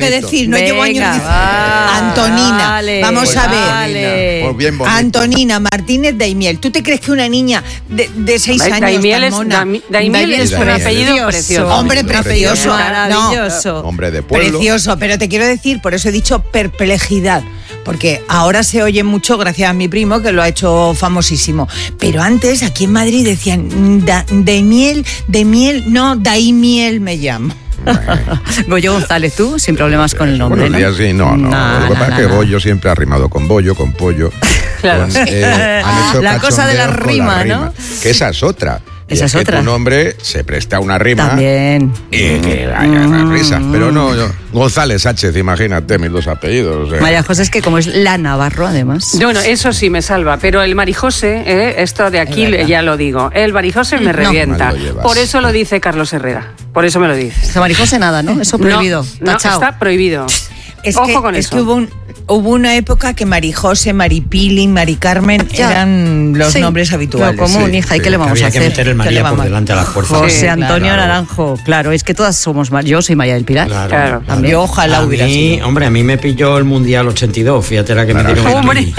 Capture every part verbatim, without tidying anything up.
que decir, no Venga, llevo años diciendo. va, Antonina, vale, vamos Pues a ver. vale. Pues bien bonito. Antonina Martínez Daimiel. ¿Tú te crees que una niña de, de seis Da- años Daimiel tan es- mona? Dami- Daimiel es un apellido precioso. Hombre, Hombre precioso. Maravilloso. Hombre de pueblo. Precioso, pero te quiero decir, por eso he dicho perplejidad, porque ahora se oye mucho gracias a mi primo que lo ha hecho famosísimo, pero antes aquí en Madrid decían da, Daimiel, Daimiel, no, Daimiel me llamo. Goyo González, tú, sin problemas con el nombre, Buenos días, sí, no, no. No, Lo que no, pasa no, es que no. Goyo siempre ha rimado con bollo, con pollo. Claro. Con, eh, han hecho La cosa de la cachondeo con rima, las ¿no? rimas. Que esa es otra. Y Esa es que otra. tu nombre se presta a una rima. También. Y que haya Mm. risas. Pero no, yo- González Sánchez, imagínate, mis dos apellidos. o sea. María José es que como es la Navarro, además. Bueno, eso sí me salva, pero el Marijose, eh, esto de aquí Es verdad. ya lo digo, el Marijose me No. revienta. Mal lo llevas. Por eso lo dice Carlos Herrera, por eso me lo dice. Que María José nada, ¿no? Eso prohibido. No, no, Tachao. está prohibido. Es Ojo que, con es eso. que hubo, un, hubo una época que Marijose, Maripili, Mari Carmen Ya. eran los Sí, nombres habituales. Lo común, sí, hija, ¿y sí. qué le vamos Había a que hacer? meter el ¿Qué le María por vamos a- delante a la fuerza. José Sí, Antonio claro. Naranjo, claro, es que todas somos Mar. Yo soy Maya del Pilar. Claro, Claro. También. Yo ojalá a hubiera mí, sido. hombre, a mí me pilló el Mundial ochenta y dos, fíjate la que Claro. me dieron. Hombre. Mili.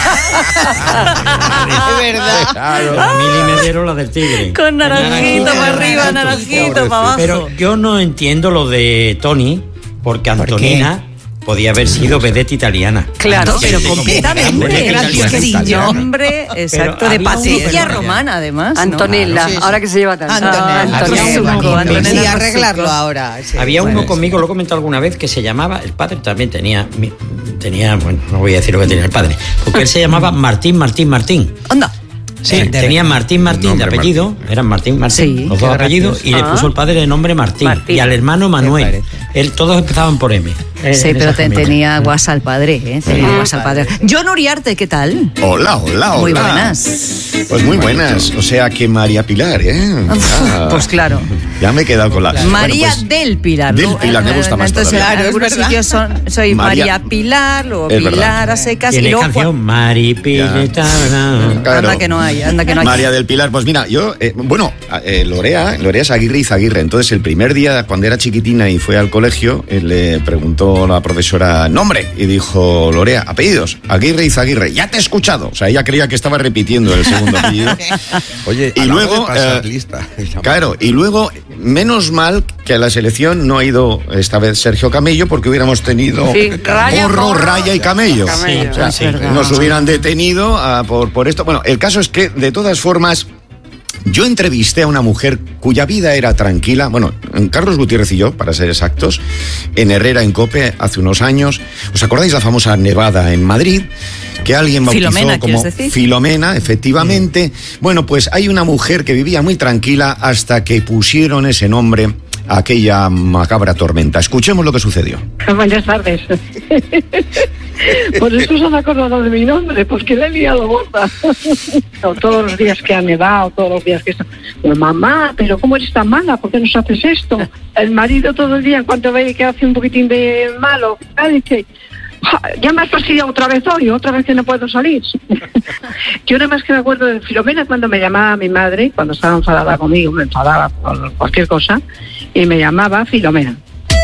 De verdad. Claro. A Mili me dieron la del tigre. Con naranjito para arriba, naranjito, naranjito para abajo. Pero yo no entiendo lo de Tony, porque Antonina podía haber sido vedette italiana. Claro, pero Sí, completamente. vedette Era italiana. sin italiana. nombre, exacto, Pero de había uno, Patricia pero- Romana, además. ¿no? Antonella, Claro, sí, sí. ahora que se lleva tanto. Antonella. Antonella. Había uno- Bazuco, Antonella Sí, Bazuco. arreglarlo ahora. sí. Había uno Bueno, conmigo, lo he comentado alguna vez, que se llamaba, el padre también tenía, mi- tenía, bueno, no voy a decir lo que tenía el padre, porque él se llamaba Martín, Martín, Martín. Anda. Sí, De tenía verdad. Martín Martín de Nombre apellido, Martín. eran Martín Martín, Sí, los qué dos apellidos, y le gracioso. puso el padre de nombre Martín, Martín. y al hermano Manuel. parece? Él, todos empezaban por M. eh, Sí, en pero esa te- familia. tenía guasa al padre, ¿eh? Tenía Ah. guasa al padre. John Uriarte, ¿qué tal? Hola, hola, hola. Muy buenas. Pues muy buenas. O sea que María Pilar, ¿eh? Ah, Pues claro. Ya me he quedado con la... María Bueno, pues, del Pilar. del ¿no? Pilar, me gusta más Entonces, todavía. Claro, es algunos verdad. sitios son, soy María, María- Pilar, luego Es verdad. Pilar a secas y Tiene luego... canción Mari Pileta. claro. Anda que no hay, anda que no hay. María del Pilar, pues mira, yo, eh, bueno, eh, Lorea, Lorea es Aguirre y Zaguirre. Entonces, el primer día, cuando era chiquitina y fue al colegio, eh, le preguntó la profesora nombre y dijo, Lorea, apellidos, Aguirre y Zaguirre. Ya te he escuchado. O sea, ella creía que estaba repitiendo el segundo apellido. Oye, Y a la hora luego, de pasar eh, lista. Claro, y luego, menos mal que a la selección no ha ido esta vez Sergio Camello, porque hubiéramos tenido Sí, raya, porro, porro. raya y camello. Camello. O sea, Es verdad. nos hubieran detenido ah, por, por esto. Bueno, el caso es que, de todas formas, yo entrevisté a una mujer cuya vida era tranquila, bueno, Carlos Gutiérrez y yo, para ser exactos, en Herrera, en COPE, hace unos años. ¿Os acordáis la famosa nevada en Madrid? Que alguien bautizó Filomena, como ¿quieres decir? Filomena, efectivamente. Bueno, pues hay una mujer que vivía muy tranquila hasta que pusieron ese nombre a aquella macabra tormenta. Escuchemos lo que sucedió. Buenas tardes. Por eso se han acordado de mi nombre, porque le he liado gorda. No, todos los días que ha nevado, todos los días que está. Pues, mamá, pero ¿cómo eres tan mala? ¿Por qué nos haces esto? El marido todo el día, en cuanto ve que hace un poquitín de malo, ah, dice, "Ja, ya me has fastidiado otra vez hoy, otra vez que no puedo salir". Yo nada más que me acuerdo de Filomena cuando me llamaba mi madre, cuando estaba enfadada conmigo, me enfadaba por cualquier cosa, y me llamaba Filomena.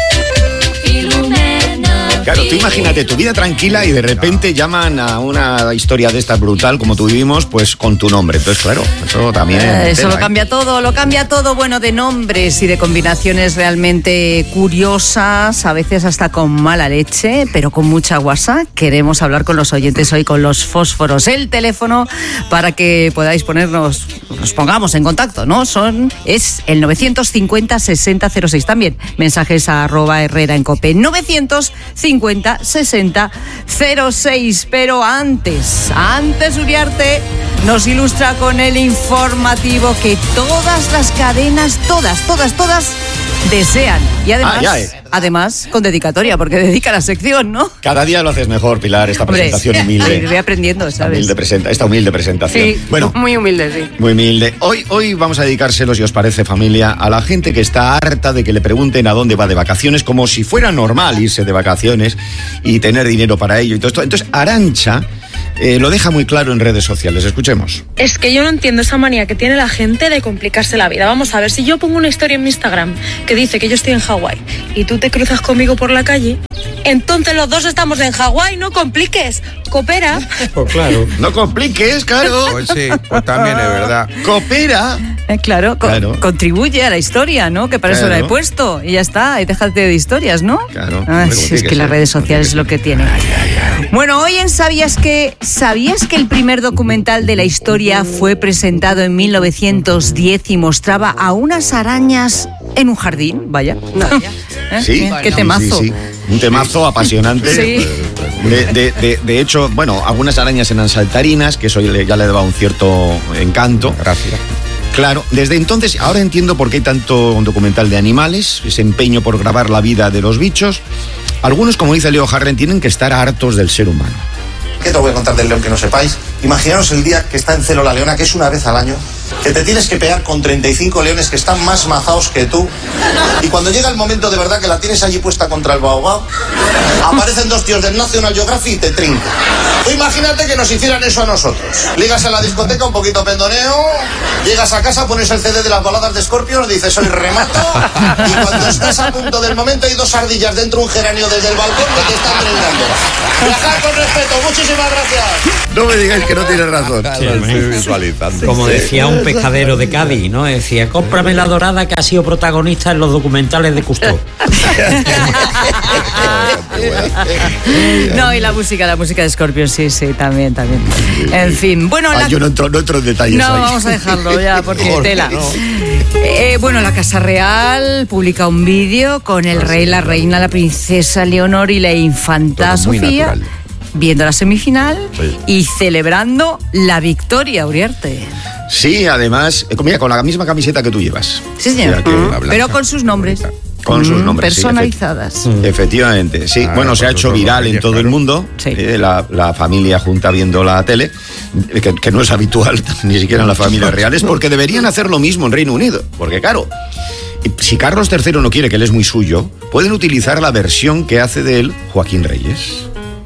Claro, tú imagínate tu vida tranquila y de repente llaman a una historia de esta brutal como tuvimos, pues con tu nombre. Entonces, claro, eso también... Eh, Eso tela, lo ¿eh? cambia todo, lo cambia todo, bueno, de nombres y de combinaciones realmente curiosas, a veces hasta con mala leche, pero con mucha guasa. Queremos hablar con los oyentes hoy con los fósforos. El teléfono para que podáis ponernos, nos pongamos en contacto, ¿no? Son, es el novecientos cincuenta sesenta cero seis. También mensajes a arroba Herrera en Cope. novecientos cincuenta sesenta cero seis. Pero antes, antes Uriarte nos ilustra con el informativo que todas las cadenas, todas, todas, todas desean. Y además, Ah, ya, eh. además con dedicatoria, porque dedica la sección, ¿no? Cada día lo haces mejor, Pilar, esta Hombre, presentación humilde. voy aprendiendo, Esta ¿sabes? humilde, presenta, esta humilde presentación. Sí, Bueno, muy humilde, sí. muy humilde. Hoy, hoy vamos a dedicárselos, si os parece, familia, a la gente que está harta de que le pregunten a dónde va de vacaciones, como si fuera normal irse de vacaciones y tener dinero para ello y todo esto. Entonces, Arantxa eh, lo deja muy claro en redes sociales. Escuchemos. Es que yo no entiendo esa manía que tiene la gente de complicarse la vida. Vamos a ver, si yo pongo una historia en mi Instagram que dice que yo estoy en Hawái y tú te cruzas conmigo por la calle, entonces los dos estamos en Hawái, no compliques, coopera. Pues claro. No compliques, claro. Pues sí, pues también es verdad. Coopera. Eh, claro, co- Claro. contribuye a la historia, ¿no? Que para eso Claro. la he puesto y ya está, y déjate de historias, ¿no? Claro. Ah, Hombre, si como es tiene que que las ser, redes como sociales es tiene lo que tiene. Bueno, hoy en ¿Sabías que ¿Sabías que el primer documental de la historia fue presentado en mil novecientos diez y mostraba a unas arañas en un jardín? Vaya. ¿Eh? Sí, Qué sí, temazo. sí, sí. Un temazo apasionante. Sí. De, de, de, de hecho, bueno, algunas arañas eran saltarinas, que eso le- ya le daba un cierto encanto. Gracias. Claro, desde entonces, ahora entiendo por qué hay tanto documental de animales, ese empeño por grabar la vida de los bichos. Algunos, como dice Leo Harren, tienen que estar hartos del ser humano. ¿Qué te voy a contar del león que no sepáis? Imaginaros el día que está en celo la leona, que es una vez al año, que te tienes que pegar con treinta y cinco leones que están más mazaos que tú, y cuando llega el momento de verdad que la tienes allí puesta contra el baobab, aparecen dos tíos del National Geographic y te trincan. Tú imagínate que nos hicieran eso a nosotros. Llegas a la discoteca, un poquito pendoneo, llegas a casa, pones el C D de las baladas de Scorpions, dices soy remato, y cuando estás a punto del momento hay dos ardillas dentro de un geranio desde el balcón que te están trenzando. Viajad con respeto, muchísimas gracias. No me digáis que no tiene razón. Lo estoy visualizando. Como decía un pescadero de Cádiz, ¿no? Decía, cómprame la dorada que ha sido protagonista en los documentales de Cousteau. No, y la música, la música de Scorpion, sí, sí, también, también. En fin, bueno, Ah, la... yo no entro, no entro en detalles No, ahí. vamos a dejarlo ya, porque Por tela. favor. Eh, bueno, la Casa Real publica un vídeo con el rey, la reina, la princesa Leonor y la infanta Todo muy Sofía natural. viendo la semifinal Sí. y celebrando la victoria, Uriarte. Sí, además, eh, mira, con la misma camiseta que tú llevas. Sí, señor. Mira que- La blanca. Pero con sus nombres. Con sus Mm, nombres, sí, personalizadas. efect- Efectivamente, sí. Ah, bueno, se ha con hecho sus viral en nombres, todo el claro. mundo. Sí. eh, la, la familia junta viendo la tele, eh, que, que no es habitual ni siquiera en las familias reales, porque deberían hacer lo mismo en Reino Unido. Porque, claro, si Carlos tercero no quiere, que él es muy suyo, pueden utilizar la versión que hace de él Joaquín Reyes.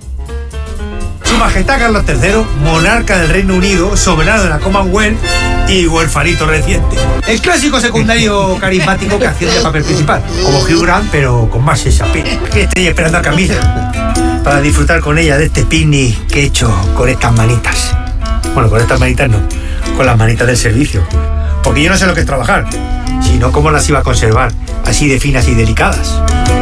Su Majestad Carlos tercero, monarca del Reino Unido, soberano de la Commonwealth y huerfanito reciente. El clásico secundario carismático que hacía el papel principal, como Hugh Grant, pero con más sensapil. Estoy esperando a Camila para disfrutar con ella de este picnic que he hecho con estas manitas. Bueno, con estas manitas no, con las manitas del servicio. Porque yo no sé lo que es trabajar, sino cómo las iba a conservar, así de finas y delicadas.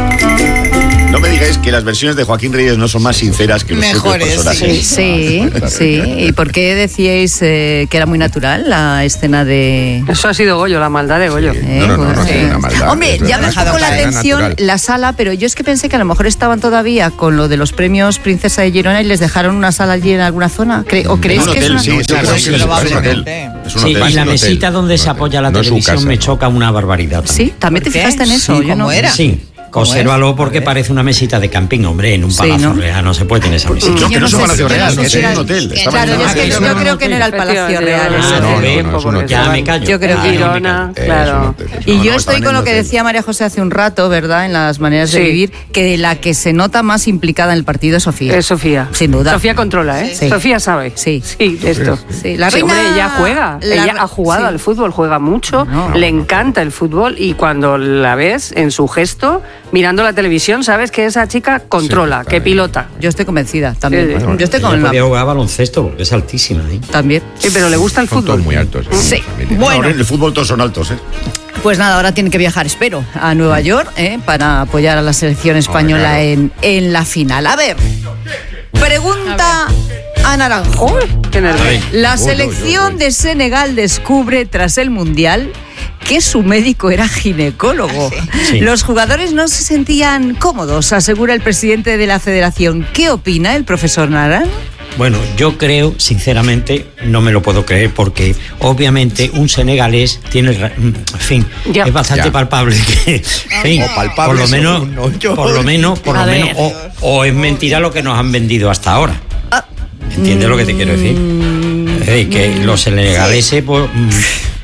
No me digáis que las versiones de Joaquín Reyes no son más sinceras que los propios Mejores, personajes. Sí, sí. ¿Y por qué decíais eh, que era muy natural la escena de...? Eso ha sido Goyo, la maldad de Goyo. Eh, No, no, no, bueno, no sí. tiene una maldad. Hombre, Es ya me verdad, dejó con la era atención natural. la sala, pero yo es que pensé que a lo mejor estaban todavía con lo de los premios Princesa de Girona y les dejaron una sala allí en alguna zona. ¿Cre- ¿O creéis Es un que hotel, es sí, una... sí, Claro, sí, sí, sí, es un hotel. probablemente. Es un Sí, hotel. y la un hotel, mesita donde un se hotel. apoya la No es su televisión casa, me no. choca una barbaridad. Sí, también te ¿Por qué? fijaste en eso. Sí, yo ¿cómo no... era? Sí, ¿Cómo consérvalo es? porque A ver. parece una mesita de camping, hombre, en un Sí, palacio ¿no? real no se puede tener esa mesita. No, que Yo no no es un sé palacio si- yo real, no sé que si es era- un hotel. Estaba Claro, en yo un es que hotel. yo creo que no era el Palacio Real. Efectivamente, ese. No, hace ve, tiempo, no, porque ya estaban- me callo. Yo creo Ah, que- no me Girona, callo. claro. Y No, yo no, estoy estaban con en lo el que hotel. decía María José hace un rato, ¿verdad? En las maneras de Sí. vivir, que de la que se nota más implicada en el partido es Sofía. Es Sofía. Sin duda. Sofía controla, ¿eh? Sí. Sofía sabe. Sí. Sí, de esto. Sí, la Sí, reina- hombre, ella juega. la ella re- ha jugado sí. al fútbol, juega mucho, No. le encanta el fútbol y cuando la ves en su gesto, mirando la televisión, sabes que esa chica controla, Sí, que está bien. pilota. Yo estoy convencida también. Sí, sí. Yo estoy Ella con la... podía jugar baloncesto porque es altísima. ¿eh? También. Sí, pero le gusta el Son todos fútbol. muy altos. ¿eh? Sí. Familia. Bueno. No, en el fútbol todos son altos, ¿eh? Pues nada, ahora tiene que viajar, espero, a Nueva York ¿eh? para apoyar a la selección española claro. en, en la final. A ver, pregunta a Naranjo. Qué nervios. Ay. La Uy, uy, selección uy. de Senegal descubre tras el Mundial que su médico era ginecólogo. Sí. Los jugadores no se sentían cómodos, asegura el presidente de la federación. ¿Qué opina el profesor Naran? Bueno, yo creo, sinceramente, no me lo puedo creer porque obviamente un senegalés tiene, ra- en fin, Ya. es bastante Ya. palpable que, en fin, O palpable por lo menos, según, ¿no? Yo- por lo menos, por A lo menos, ver. o, o es mentira lo que nos han vendido hasta ahora. ¿Entiendes lo que te quiero decir? Mm, Eh, que los senegaleses, pues, mm,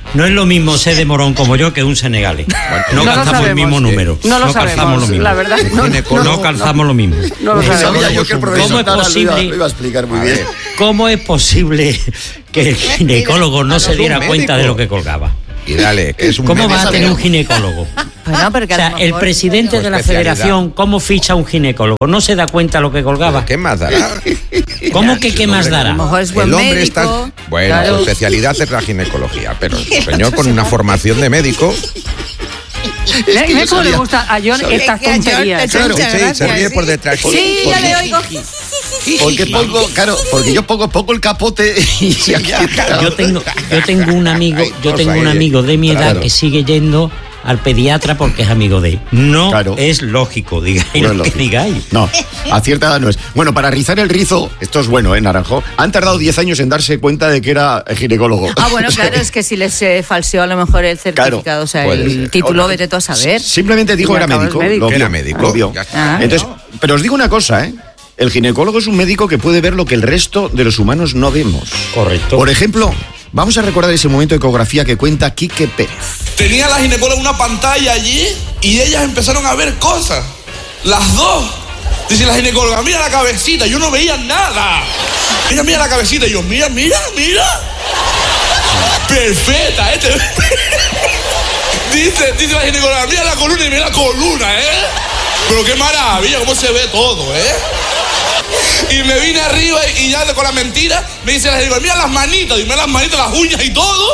No es lo mismo ser de Morón como yo que un senegalés. No, No lo calzamos el sabemos. mismo número. No lo calzamos sabemos, lo mismo. la verdad. No, No, no calzamos lo mismo. No lo sabemos. Sabía yo que el profesor ¿Cómo es Tara lo iba- posible? lo iba a explicar muy A bien. ver. ¿Cómo es posible que el ginecólogo no se es un diera cuenta médico. de lo que colgaba? Y dale, que es un ¿Cómo médico. va a tener un ginecólogo? Bueno, porque O a sea, lo el mejor- presidente de la Especialidad. federación, ¿cómo ficha un ginecólogo? ¿No se da cuenta lo que colgaba? ¿Qué más dará? ¿Cómo que qué más dará? A lo mejor es buen El hombre médico. está. Bueno, claro. su especialidad es la ginecología, pero el señor con una formación de médico. ¿Eh? que yo ¿Ves cómo le sabía- gusta a John sabía estas que a John le tonterías? Claro. Sí, Muchas sí, se gracias, ríe sí. por detrás. Sí, ya le oigo. Porque pongo, claro, porque yo pongo, pongo el capote y ya, claro. Yo tengo, yo tengo un amigo, Ay, yo cosa tengo un ahí. amigo de mi edad Claro. que sigue yendo al pediatra porque es amigo de él. No Claro. es lógico, digáis No es lo que lógico. digáis. No, a cierta edad no es. Bueno, para rizar el rizo, esto es bueno, ¿eh, Naranjo? Han tardado diez años en darse cuenta de que era ginecólogo. Ah, bueno, claro, es que si les eh, falseó a lo mejor el certificado, Claro, o sea, puede el ser. título, Ahora, vete tú a saber. Simplemente dijo Y que era acabas médico. médico. Lo Que vio, era médico, lo vio. ya está. Ah. Entonces, pero os digo una cosa, ¿eh? El ginecólogo es un médico que puede ver lo que el resto de los humanos no vemos. Correcto. Por ejemplo, vamos a recordar ese momento de ecografía que cuenta Quique Pérez. Tenía la ginecóloga una pantalla allí y ellas empezaron a ver cosas. Las dos. Dice la ginecóloga, mira la cabecita. Yo no veía nada. Mira, mira la cabecita. Y yo, mira, mira, mira. Perfecta, este. Dice, dice la ginecóloga, mira la columna y mira la columna, ¿eh? Pero qué maravilla, cómo se ve todo, ¿eh? Y me vine arriba y, y ya con la mentira me dice la ginecóloga, mira las manitas, dime las manitas, las uñas y todo.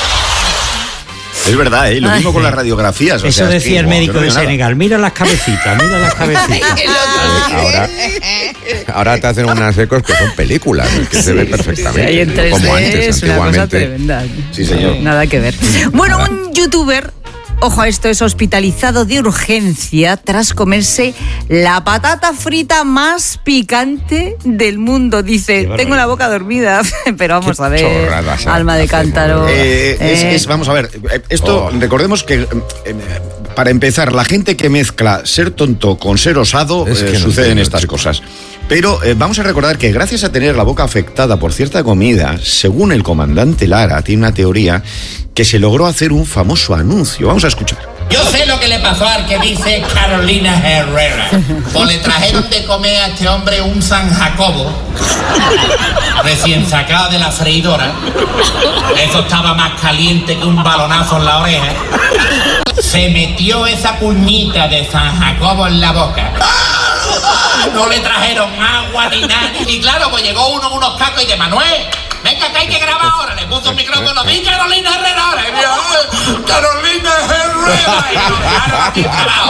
Es verdad, ¿eh? Lo mismo con las radiografías. o Eso sea, es decía que, el wow, yo médico no de veo nada. Senegal. Mira las cabecitas, mira las cabecitas. Ahora, ahora te hacen unas ecos que son películas, que se ve perfectamente. Ahí en tres D como antes, es una cosa antiguamente. tremenda. Sí, señor. Nada que ver. Bueno, un youtuber, ojo a esto, es hospitalizado de urgencia tras comerse la patata frita más picante del mundo. Dice, barbaridad. tengo la boca dormida, pero vamos Qué a ver, chorradas alma de hacemos, cántaro. ¿verdad? Eh, es- Eh, es- vamos a ver, eh, esto Oh. recordemos que, eh, eh, para empezar, la gente que mezcla ser tonto con ser osado, Es que eh, no suceden entiendo, estas chicos. cosas. Pero eh, vamos a recordar que gracias a tener la boca afectada por cierta comida, según el comandante Lara, tiene una teoría que se logró hacer un famoso anuncio. Vamos a escuchar. Yo sé lo que le pasó al que dice Carolina Herrera. Pues le trajeron de comer a este hombre un San Jacobo, recién sacado de la freidora. Eso estaba más caliente que un balonazo en la oreja. Se metió esa puñita de San Jacobo en la boca. No le trajeron agua ni nada. Y claro, pues llegó uno con unos cacos y de Manuel. Venga, que hay que grabar ahora. Le puso un micrófono. ¡Vi Carolina Herrera ahora! Y yo, ¡ay, Carolina Herrera! Y yo, claro, aquí grabado.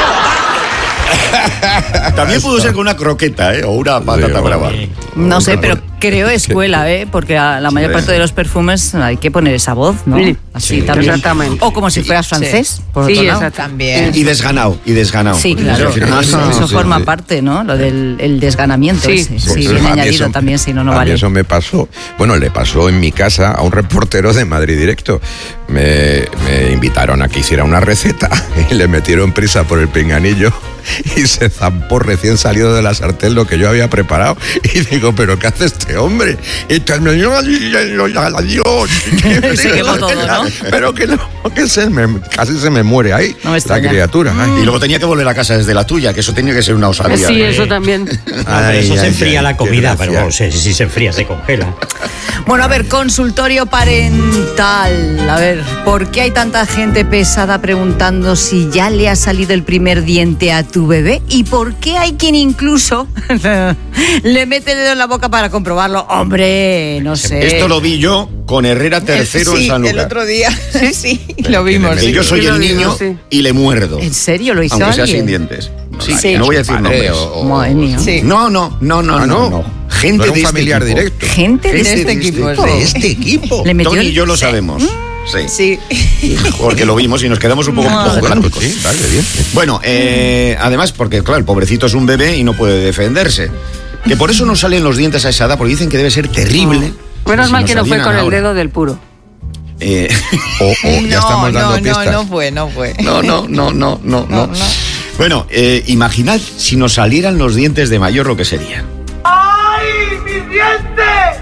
También pudo ser con una croqueta, ¿eh? O una patata Sí, brava. No sé, pero creo escuela, ¿eh? Porque a la mayor Sí. parte de los perfumes hay que poner esa voz, ¿no? Sí. Así Sí, también. exactamente. O como si fueras francés, por Sí, otro lado. exacto. También. Y desganado, y desganado. Sí, Porque claro. al final- Ah, Eso, sí, eso sí, forma sí. parte, ¿no? Lo del el desganamiento Sí. ese. Pues Sí, eso- bien a mí añadido eso- también, si no, no a mí vale. eso me pasó. Bueno, le pasó en mi casa a un reportero de Madrid Directo. Me, me invitaron a que hiciera una receta y le metieron prisa por el pinganillo y se zampó recién salido de la sartén lo que yo había preparado. Y digo, ¿pero qué hace este hombre? Y terminó, adiós. Se quemó todo, ¿no? Pero que no, que se me, casi se me muere ahí No me la extraña. criatura. Ay. Y luego tenía que volver a casa desde la tuya, que eso tenía que ser una osadía. Sí, ¿eh? eso también. Ah, pero eso Ay, se ay, enfría ay, la qué comida, gracia. pero si, si se enfría, se congela. Bueno, a ver, consultorio parental. A ver, ¿por qué hay tanta gente pesada preguntando si ya le ha salido el primer diente a tu bebé? ¿Y por qué hay quien incluso le mete el dedo en la boca para comprobarlo? Hombre, no sé. Esto lo vi yo con Herrera tercero sí, en San el Lucas. otro día. Sí, lo vimos. Que sí. yo soy Sí, lo el vi, niño sí. y le muerdo. ¿En serio lo hizo Aunque sea alguien? sin dientes. Sí, Sí. no voy a decir Padre, nombres. o- o- Madre mía. Sí. No, no, no, no, Ah, no, no. no. Gente No era de un familiar este equipo. directo. Gente de De este este equipo, sí. De este equipo. Le metió Tony el- y yo lo sí. sabemos. Sí. Sí. Porque lo vimos y nos quedamos un poco Madre. blancos. Sí, vale, bien. Bueno, eh, además, porque claro, el pobrecito es un bebé y no puede defenderse. Que por eso no salen los dientes a esa edad, porque dicen que debe ser terrible. Menos si mal nos que no fue salieran con el ahora. dedo del puro. Eh, O, o ya no, estamos dando no, pistas. no, no fue, no fue. no, no, no, no, no, no. No, no. Bueno, eh, imaginad si nos salieran los dientes de mayor lo que sería. ¡Ay, mis dientes! ¡Madre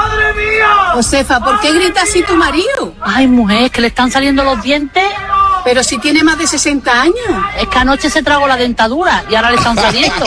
¡Madre mía! Josefa, ¿por qué grita así tu marido? Ay, mujer, que le están saliendo los dientes. Pero si tiene más de sesenta años. Es que anoche se tragó la dentadura y ahora le están saliendo.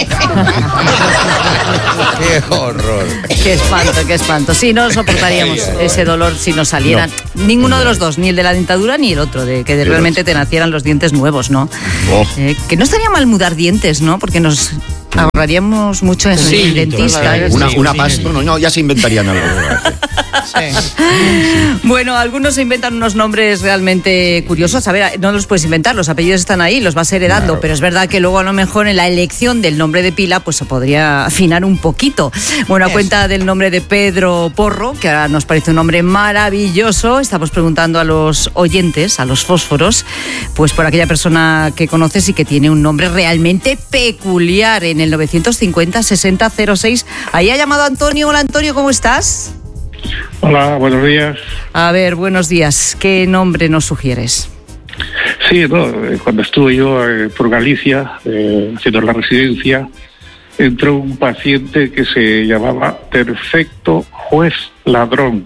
¡Qué horror! Qué espanto, qué espanto. Sí, no soportaríamos ese dolor si nos salieran. No. Ninguno de los dos, ni el de la dentadura ni el otro, de que de realmente te nacieran los dientes nuevos, ¿no? Oh. Eh, que no estaría mal mudar dientes, ¿no? Porque nos ahorraríamos mucho en sí, el dentista. Una, una pasta, no, no, ya se inventarían algo. Sí. Bueno, algunos se inventan unos nombres realmente curiosos. A ver, no los puedes inventar, los apellidos están ahí, los vas heredando, claro. Pero es verdad que luego a lo mejor en la elección del nombre de pila pues se podría afinar un poquito. Bueno, a cuenta del nombre de Pedro Porro, que ahora nos parece un nombre maravilloso, estamos preguntando a los oyentes, a los fósforos, pues por aquella persona que conoces y que tiene un nombre realmente peculiar. En el novecientos cincuenta sesenta cero seis, ahí ha llamado Antonio. Hola Antonio, ¿cómo estás? Hola, buenos días. A ver, buenos días. ¿Qué nombre nos sugieres? Sí, no, cuando estuve yo eh, por Galicia, eh, haciendo la residencia, entró un paciente que se llamaba Perfecto Juez Ladrón.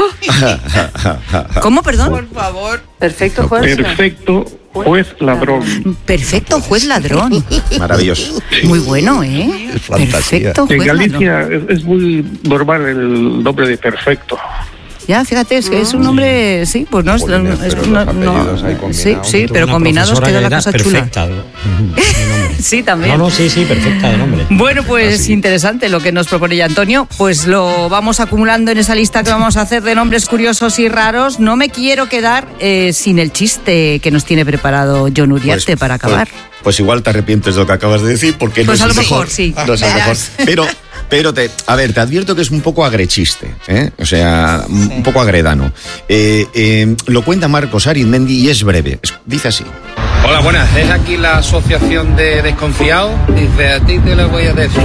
¿Cómo, perdón? Por favor. Perfecto juez. Perfecto Juez Ladrón. Perfecto Juez Ladrón. Maravilloso. Sí. Muy bueno, ¿eh? Perfecto Juez En Galicia ladrón. Es, es muy normal el nombre de Perfecto. Ya, fíjate, es que es un nombre, sí, pues no, Jolines, es, pero no, los no, apellidos ahí combinados. sí, sí, pero Una combinados profesora queda que la era cosa perfecta, chula. de Sí, también. No, no, sí, sí, perfecta de nombre. Bueno, pues Así. interesante lo que nos propone ya Antonio. Pues lo vamos acumulando en esa lista que vamos a hacer de nombres curiosos y raros. No me quiero quedar eh, sin el chiste que nos tiene preparado Jon Uriarte Pues, para acabar. Pues, pues igual te arrepientes de lo que acabas de decir, porque Pues no a es lo el mejor, mejor. sí. No es el mejor. Pero, pero te, a ver, te advierto que es un poco agrechiste, ¿eh? O sea, un sí. poco agredano. Eh, eh, lo cuenta Marcos Arizmendi y es breve. Dice así. Hola, buenas. ¿Es aquí la asociación de desconfiados? Dice, a ti te lo voy a decir.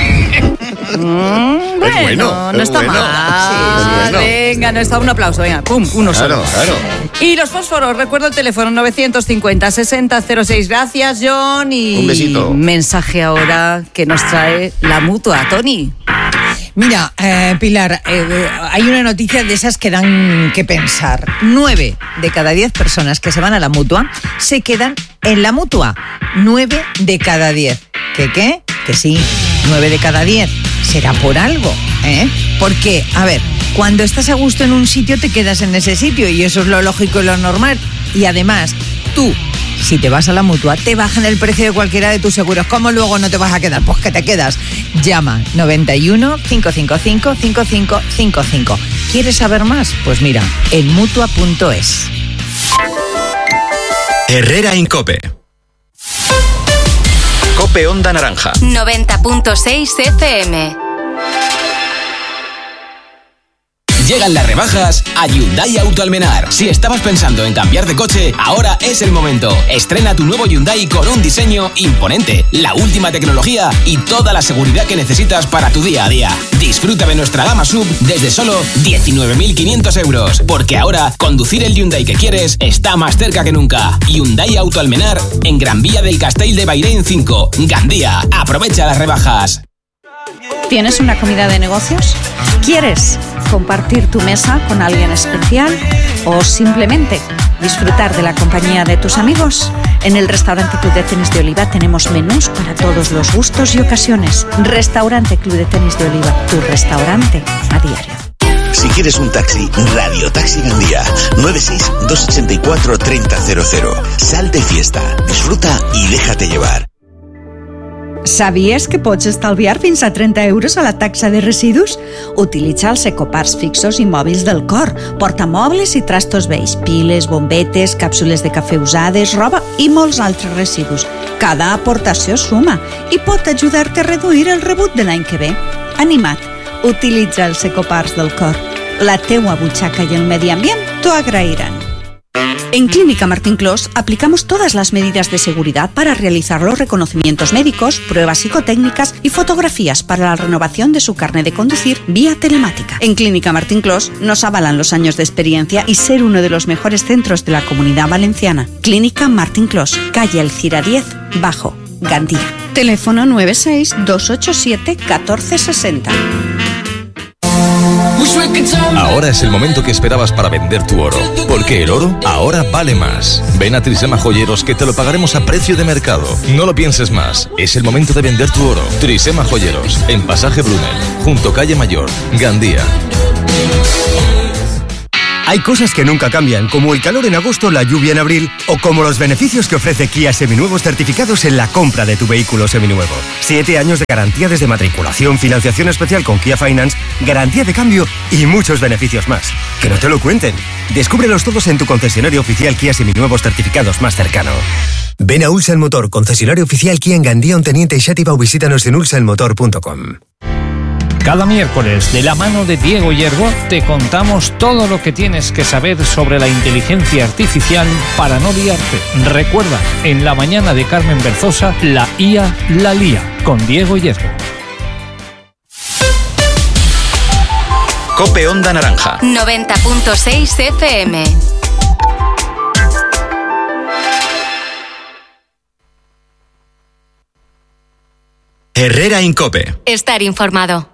Mm, bueno, bueno, no está bueno. mal. Sí, es bueno. Venga, no está un aplauso. Venga, pum, uno Claro, solo. claro. Y los fósforos, recuerdo el teléfono novecientos cincuenta sesenta cero seis. Gracias, John. Y un besito. Mensaje ahora que nos trae la Mutua, Tony. Mira, eh, Pilar, eh, hay una noticia de esas que dan que pensar. Nueve de cada diez personas que se van a la Mutua se quedan en la Mutua. Nueve de cada diez. ¿Qué qué? Que sí, nueve de cada diez. Será por algo, ¿eh? Porque, a ver, cuando estás a gusto en un sitio te quedas en ese sitio y eso es lo lógico y lo normal. Y además, tú, si te vas a la Mutua, te bajan el precio de cualquiera de tus seguros. ¿Cómo luego no te vas a quedar? Pues que te quedas. Llama noventa y uno, cinco cinco cinco, cinco cinco cinco cinco. ¿Quieres saber más? Pues mira, en mutua punto es. Herrera Incope. Cope Onda Naranja. noventa punto seis F M. Llegan las rebajas a Hyundai Auto Almenar. Si estabas pensando en cambiar de coche, ahora es el momento. Estrena tu nuevo Hyundai con un diseño imponente, la última tecnología y toda la seguridad que necesitas para tu día a día. Disfruta de nuestra gama sub desde solo diecinueve mil quinientos euros. Porque ahora, conducir el Hyundai que quieres está más cerca que nunca. Hyundai Auto Almenar en Gran Vía del Castell de Bairén cinco, Gandía. Aprovecha las rebajas. ¿Tienes una comida de negocios? ¿Quieres compartir tu mesa con alguien especial o simplemente disfrutar de la compañía de tus amigos? En el Restaurante Club de Tenis de Oliva tenemos menús para todos los gustos y ocasiones. Restaurante Club de Tenis de Oliva, tu restaurante a diario. Si quieres un taxi, Radio Taxi Gandía. nueve seis dos ocho cuatro, tres cero cero cero. Sal de fiesta, disfruta y déjate llevar. Sabies que pots estalviar fins a trenta euros a la taxa de residus? Utilitza els ecoparts fixos i mòbils del Cor, portamobles i trastos vells, piles, bombetes, càpsules de cafè usades, roba i molts altres residus. Cada aportació suma i pot ajudar-te a reduir el rebut de l'any que ve. Anima't, utilitza els ecoparts del Cor. La teua butxaca i el medi ambient t'ho agrairan. En Clínica Martín Clos aplicamos todas las medidas de seguridad para realizar los reconocimientos médicos, pruebas psicotécnicas y fotografías para la renovación de su carnet de conducir vía telemática. En Clínica Martín Clos nos avalan los años de experiencia y ser uno de los mejores centros de la Comunidad Valenciana. Clínica Martín Clos, calle Alcira diez, Bajo, Gandía. Teléfono nueve seis dos ocho siete uno cuatro seis cero. Ahora es el momento que esperabas para vender tu oro, porque el oro ahora vale más. Ven a Trisema Joyeros que te lo pagaremos a precio de mercado. No lo pienses más, es el momento de vender tu oro. Trisema Joyeros, en Pasaje Brunel, junto Calle Mayor, Gandía. Hay cosas que nunca cambian, como el calor en agosto, la lluvia en abril, o como los beneficios que ofrece Kia Seminuevos certificados en la compra de tu vehículo seminuevo. Siete años de garantía desde matriculación, financiación especial con Kia Finance, garantía de cambio y muchos beneficios más. Que no te lo cuenten. Descúbrelos todos en tu concesionario oficial Kia Seminuevos certificados más cercano. Ven a Ulsan Motor, concesionario oficial Kia en Gandía, Onteniente y Xàtiva, o visítanos en ulsan motor punto com. Cada miércoles, de la mano de Diego Hiergo, te contamos todo lo que tienes que saber sobre la inteligencia artificial para no liarte. Recuerda, en la mañana de Carmen Berzosa, la I A la lía, con Diego Hiergo. Cope Onda Naranja. noventa punto seis F M. Herrera Incope. Estar informado.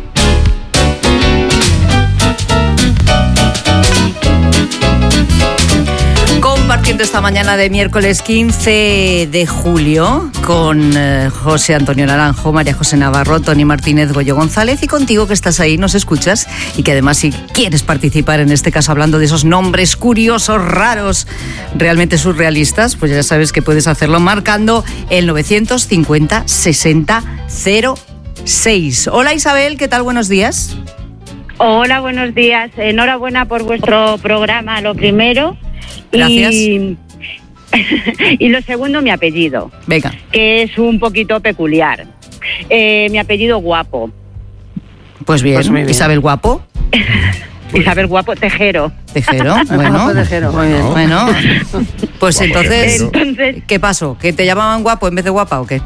Compartiendo esta mañana de miércoles quince de julio con eh, José Antonio Naranjo, María José Navarro, Tony Martínez, Goyo González, y contigo que estás ahí, nos escuchas y que además si quieres participar en este caso hablando de esos nombres curiosos, raros, realmente surrealistas, pues ya sabes que puedes hacerlo marcando el novecientos cincuenta sesenta cero seis. Hola Isabel, ¿qué tal? Buenos días. Hola, buenos días. Enhorabuena por vuestro programa, lo primero. Gracias. Y, y lo segundo, mi apellido. Venga. Que es un poquito peculiar. Eh, mi apellido Guapo. Pues bien, pues bien. Isabel Guapo. Isabel Guapo Tejero. Tejero, bueno. Tejero, muy bien. Bueno, pues Guapo entonces, entonces, ¿qué pasó? ¿Que te llamaban guapo en vez de guapa o qué?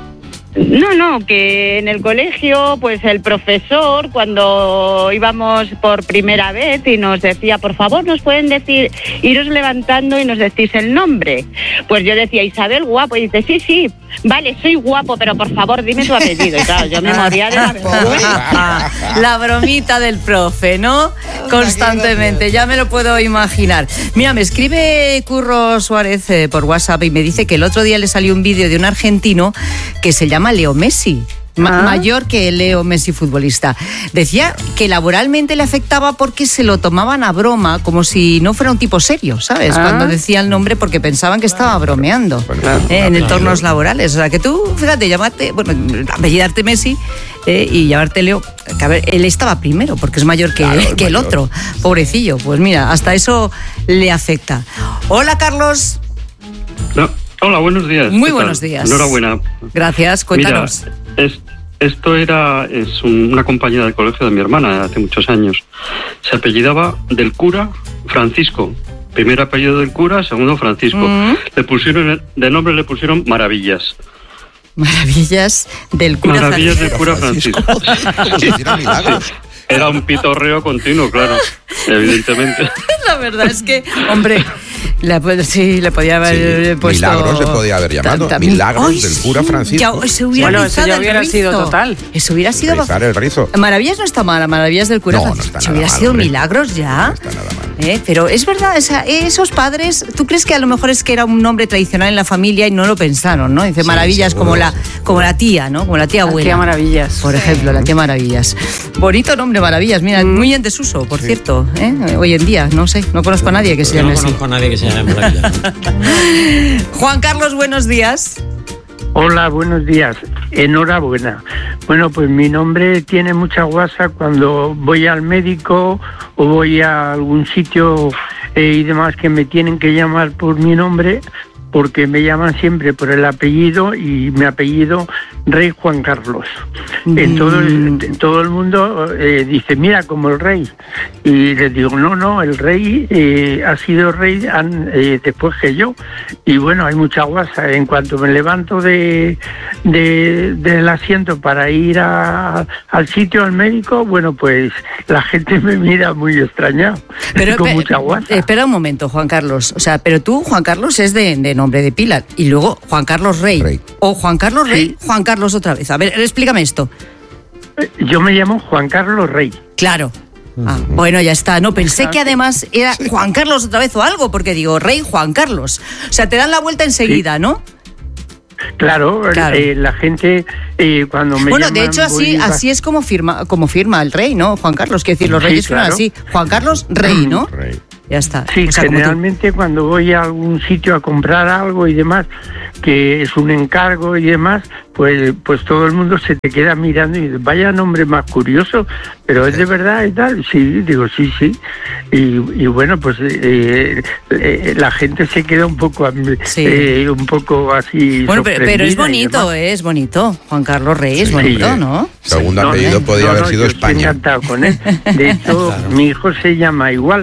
No, no, que en el colegio, pues el profesor, cuando íbamos por primera vez y nos decía, por favor, nos pueden decir, iros levantando y nos decís el nombre. Pues yo decía, Isabel Guapo, y dice, sí, sí, vale, soy guapo, pero por favor, dime tu apellido. Y claro, yo me moría de la vergüenza. La bromita del profe, ¿no? Constantemente, ya me lo puedo imaginar. Mira, me escribe Curro Suárez eh, por WhatsApp y me dice que el otro día le salió un vídeo de un argentino que se llama Leo Messi. Ma- Ah. mayor que Leo Messi futbolista. Decía que laboralmente le afectaba porque se lo tomaban a broma, como si no fuera un tipo serio, ¿sabes? Ah. Cuando decía el nombre porque pensaban que estaba bromeando eh, en entornos laborales. O sea, que tú, fíjate, llamarte, bueno, apellidarte Messi eh, y llamarte Leo, que a ver, él estaba primero porque es mayor que, Claro, es que el mayor. otro. Pobrecillo, pues mira, hasta eso le afecta. Hola, Carlos. No. Hola, buenos días. Muy ¿Qué buenos tal? días. Enhorabuena. Gracias, cuéntanos. Mira, es- esto era es un- una compañera del colegio de mi hermana hace muchos años. Se apellidaba del cura Francisco. Primer apellido del cura, segundo Francisco. Mm. Le pusieron de nombre le pusieron Maravillas. Maravillas del cura Maravillas Francisco. del cura Francisco. Sí. Era un pitorreo continuo, claro, evidentemente. La verdad es que, hombre, la, pues, sí, le podía haber puesto... Milagros se podía haber llamado. Ta- ta- Milagros Ay, del sí, cura Francisco. Ya, se hubiera Bueno, eso rizado ya el hubiera rizo. sido total. Eso hubiera sido... Rizar el rizo. Maravillas no está mal, Maravillas del cura No, no Francisco. está Se nada hubiera mal, sido hombre. Milagros ya. Eh, pero es verdad, esa- esos padres, ¿tú crees que a lo mejor es que era un nombre tradicional en la familia y no lo pensaron, ¿no? Dice Sí, Maravillas seguro, como la, como la tía, ¿no? Como la tía La abuela. tía Maravillas. Por ejemplo, la tía Maravillas. Bonito nombre, Maravillas. Mira, muy en desuso, por cierto. ¿eh? Hoy en día, no sé, no conozco a nadie que se Yo llame no así. conozco a nadie que se llame Maravilla. Juan Carlos, buenos días. Hola, buenos días. Enhorabuena. Bueno, pues mi nombre tiene mucha guasa cuando voy al médico o voy a algún sitio eh, y demás que me tienen que llamar por mi nombre, porque me llaman siempre por el apellido y mi apellido Rey Juan Carlos. En todo el, en todo el mundo eh, dice, mira, como el rey. Y les digo, no, no, el rey eh, ha sido rey an- eh, después que yo. Y bueno, hay mucha guasa. En cuanto me levanto de, de- del asiento para ir a- al sitio, al médico, bueno, pues la gente me mira muy extrañado. Pero, con pe- mucha guasa. Espera un momento, Juan Carlos. O sea, pero tú, Juan Carlos, es de, de nombre de pila. Y luego Juan Carlos Rey. O Juan Carlos Rey, Juan Carlos otra vez. A ver, explícame esto. Yo me llamo Juan Carlos Rey. Claro. Ah, bueno, ya está. No, pensé que además era Juan Carlos otra vez o algo, porque digo, Rey Juan Carlos. O sea, te dan la vuelta enseguida, sí. ¿no? Claro, claro. Eh, la gente eh, cuando me Bueno, llaman, de hecho, así voy, así es como firma como firma el rey, ¿no? Juan Carlos, quiere decir, los reyes sí, claro. fueron así. Juan Carlos, rey, ¿no? Rey. Ya está. Sí, o sea, generalmente cuando voy a algún sitio a comprar algo y demás, que es un encargo y demás, pues pues todo el mundo se te queda mirando y dice, vaya nombre más curioso, pero es de verdad y tal. Sí, digo, sí, sí. Y, y bueno, pues eh, eh, la gente se queda un poco sí. eh, un poco así. Bueno, pero, pero es bonito, eh, es bonito. Juan Carlos Rey es sí, bonito, sí. ¿no? Segundo sí. apellido no, podría no, haber no, sido yo España. Estoy encantado con él. De hecho, claro. Mi hijo se llama igual.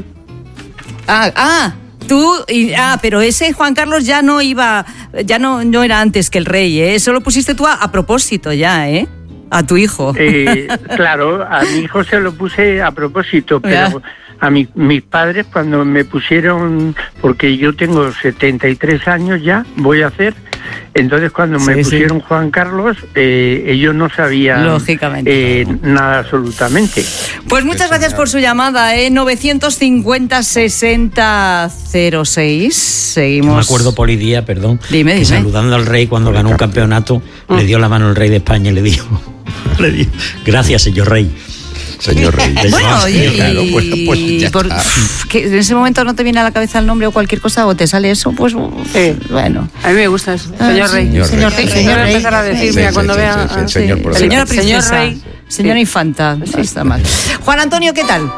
Ah, ah, tú, y, ah, pero ese Juan Carlos ya no iba, ya no, no era antes que el rey, ¿eh? Eso lo pusiste tú a, a propósito ya, ¿eh? A tu hijo. Eh, claro, a mi hijo se lo puse a propósito, pero ya. A mi, mis padres cuando me pusieron, porque yo tengo setenta y tres años ya, voy a hacer, entonces cuando sí, me pusieron sí. Juan Carlos, eh, ellos no sabían Lógicamente. Eh, nada absolutamente. Pues muchas gracias por su llamada, ¿eh? novecientos cincuenta sesenta cero seis. Seguimos. Yo me acuerdo Polidía, perdón, dime, que dime. saludando al rey cuando ganó un campeonato, mm. le dio la mano al rey de España y le dijo, le dijo gracias, señor rey. Señor Rey. Bueno, y, claro, bueno, pues ya por, que en ese momento no te viene a la cabeza el nombre o cualquier cosa o te sale eso, pues sí. Bueno. A mí me gusta eso. Señor Rey. Señor, señor Rey. Rey. Señor Rey. Empezar a decirme sí, sí, cuando sí, vea. Sí, sí, ah, señor, sí. Señora princesa. Señor Rey. Señora sí. Infanta. Sí. No está mal. Juan Antonio, ¿qué tal?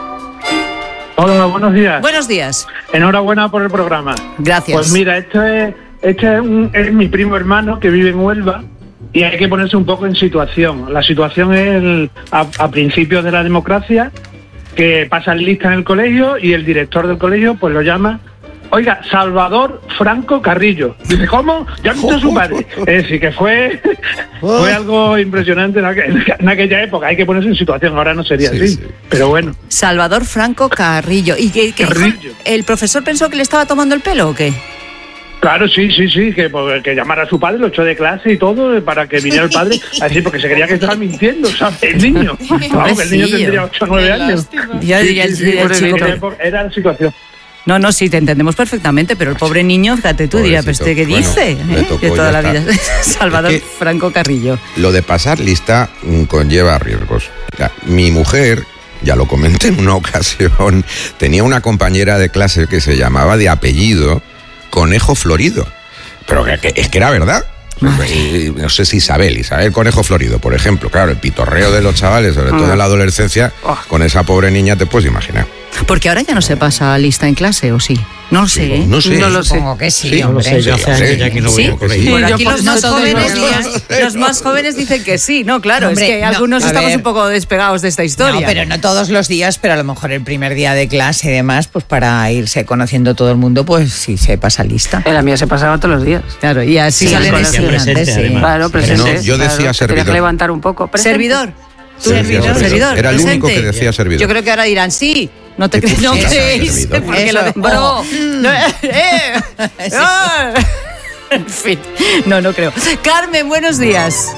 Hola, buenos días. Buenos días. Enhorabuena por el programa. Gracias. Pues mira, esto es, este es, un, es mi primo hermano que vive en Huelva. Y hay que ponerse un poco en situación. La situación es el, a, a principios de la democracia, que pasan lista en el colegio y el director del colegio pues lo llama, oiga, Salvador Franco Carrillo. Dice, ¿cómo? Ya visto a su padre. Es decir, que fue, fue algo impresionante en, aqu- en aquella época. Hay que ponerse en situación, ahora no sería sí, así. Sí. Pero bueno. Salvador Franco Carrillo. ¿Y qué, qué Carrillo. ¿El profesor pensó que le estaba tomando el pelo o qué? Claro, sí, sí, sí, que, que llamara a su padre, lo echó de clase y todo, para que viniera el padre, así porque se creía que estaba mintiendo, ¿sabes? El niño. Vamos, el niño tendría ocho o nueve años. Ya diría el, sí, sí, el chico. Pero... Era la situación. No, no, sí, te entendemos perfectamente, pero el pobre niño, fíjate tú, diría, pero ¿este qué bueno, dice? ¿Eh? De toda la vida. Salvador es que Franco Carrillo. Lo de pasar lista conlleva riesgos. O sea, mi mujer, ya lo comenté en una ocasión, tenía una compañera de clase que se llamaba de apellido Conejo Florido, pero que, que, es que era verdad. Madre. No sé si Isabel, Isabel Conejo Florido, por ejemplo. Claro, el pitorreo de los chavales, sobre todo en la adolescencia, oh. con esa pobre niña te puedes imaginar. Porque ahora ya no se pasa lista en clase, ¿o sí? No lo sé, ¿eh? No sé. No lo sé. Supongo que sí, sí hombre. No lo sé, yo hace años ya que no voy a por ahí. Sí, aquí los más, jóvenes, los, los más jóvenes dicen que sí, no, claro, hombre, es que no, algunos estamos ver. un poco despegados de esta historia. No, pero no todos los días, pero a lo mejor el primer día de clase y demás, pues para irse conociendo todo el mundo, pues sí se pasa lista. En la mía se pasaba todos los días. Claro, y así sí, salen estudiantes, sí. Claro, presente. No, yo decía claro, servidor. Que levantar un poco. ¿Presente? ¿Servidor? ¿Tú servidor, servidor? servidor? Era el presente. único que decía servidor. Yo creo que ahora dirán sí. No te crees, no creéis, porque Eso. lo de bro. No, eh, no. En fin, no, no creo. Carmen, buenos días.